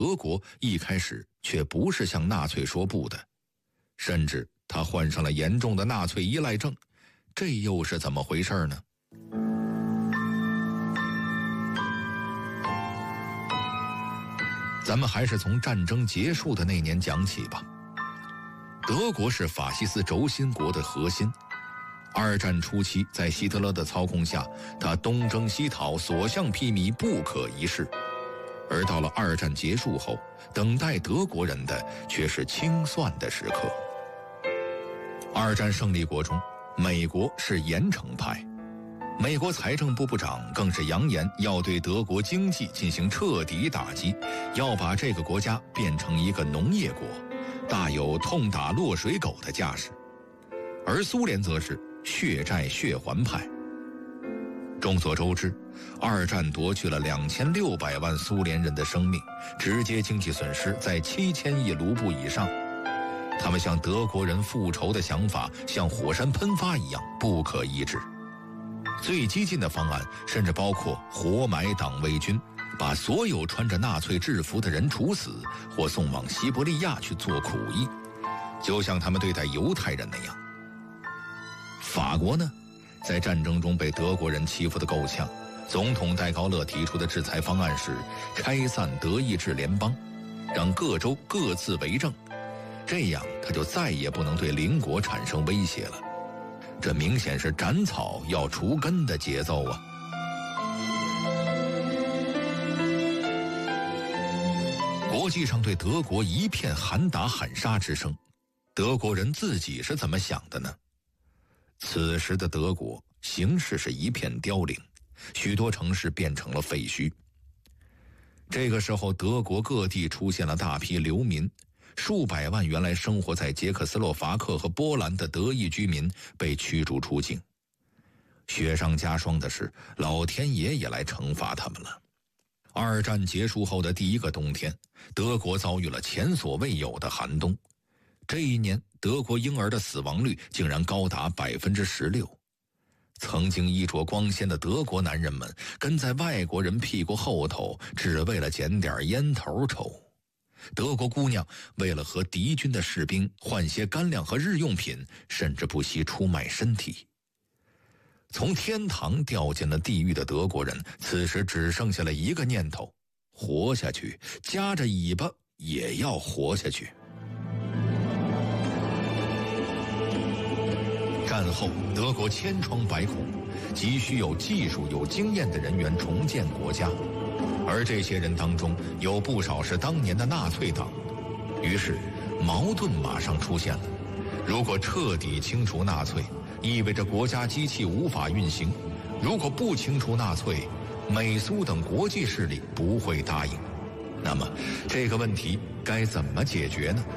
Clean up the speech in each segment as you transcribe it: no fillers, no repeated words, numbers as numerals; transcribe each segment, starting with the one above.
德国一开始却不是向纳粹说不的，甚至他患上了严重的纳粹依赖症，这又是怎么回事呢？咱们还是从战争结束的那年讲起吧。德国是法西斯轴心国的核心，二战初期在希特勒的操控下，他东征西讨，所向披靡，不可一世。而到了二战结束后，等待德国人的却是清算的时刻。二战胜利国中，美国是严惩派，美国财政部部长更是扬言要对德国经济进行彻底打击，要把这个国家变成一个农业国，大有痛打落水狗的架势。而苏联则是血债血还派。众所周知，二战夺去了2600万苏联人的生命，直接经济损失在7000亿卢布以上。他们向德国人复仇的想法像火山喷发一样不可抑制。最激进的方案甚至包括活埋党卫军，把所有穿着纳粹制服的人处死，或送往西伯利亚去做苦役，就像他们对待犹太人那样。法国呢，在战争中被德国人欺负得够呛，总统戴高乐提出的制裁方案是拆散德意志联邦，让各州各自为政，这样他就再也不能对邻国产生威胁了。这明显是斩草要除根的节奏啊！国际上对德国一片喊打喊杀之声，德国人自己是怎么想的呢？此时的德国形势是一片凋零，许多城市变成了废墟。这个时候，德国各地出现了大批流民，数百万原来生活在捷克斯洛伐克和波兰的德裔居民被驱逐出境。雪上加霜的是，老天爷也来惩罚他们了。二战结束后的第一个冬天，德国遭遇了前所未有的寒冬。这一年，德国婴儿的死亡率竟然高达16%。曾经衣着光鲜的德国男人们跟在外国人屁股后头，只为了捡点烟头抽。德国姑娘为了和敌军的士兵换些干粮和日用品，甚至不惜出卖身体。从天堂掉进了地狱的德国人，此时只剩下了一个念头：活下去，夹着尾巴也要活下去。战后，德国千疮百孔，急需有技术、有经验的人员重建国家，而这些人当中有不少是当年的纳粹党。于是，矛盾马上出现了：如果彻底清除纳粹，意味着国家机器无法运行；如果不清除纳粹，美苏等国际势力不会答应。那么，这个问题该怎么解决呢？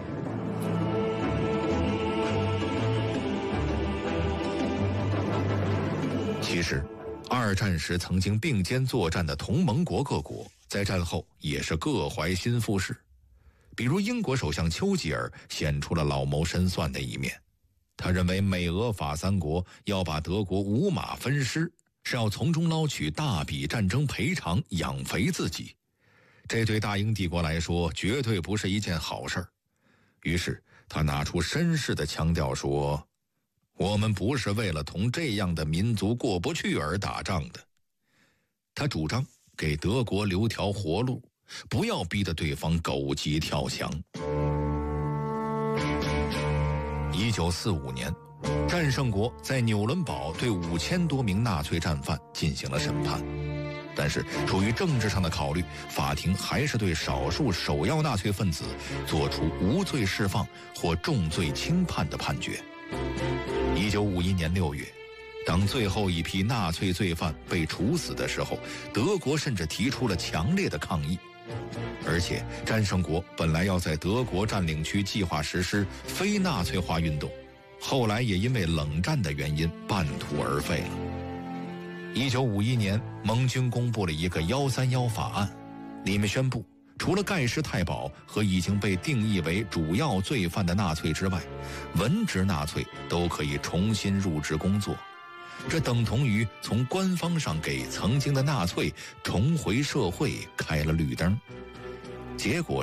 其实，二战时曾经并肩作战的同盟国各国，在战后也是各怀心腹事。比如英国首相丘吉尔显出了老谋深算的一面，他认为美俄法三国要把德国五马分尸，是要从中捞取大笔战争赔偿，养肥自己。这对大英帝国来说绝对不是一件好事儿。于是他拿出绅士的腔调说，我们不是为了同这样的民族过不去而打仗的。他主张给德国留条活路，不要逼得对方狗急跳墙。1945年，战胜国在纽伦堡对5000多名纳粹战犯进行了审判，但是出于政治上的考虑，法庭还是对少数首要纳粹分子做出无罪释放或重罪轻判的判决。1951年6月，当最后一批纳粹罪犯被处死的时候，德国甚至提出了强烈的抗议。而且战胜国本来要在德国占领区计划实施非纳粹化运动，后来也因为冷战的原因半途而废了。1951年，盟军公布了一个131法案，里面宣布除了盖世太保和已经被定义为主要罪犯的纳粹之外，文职纳粹都可以重新入职工作。这等同于从官方上给曾经的纳粹重回社会开了绿灯。 结果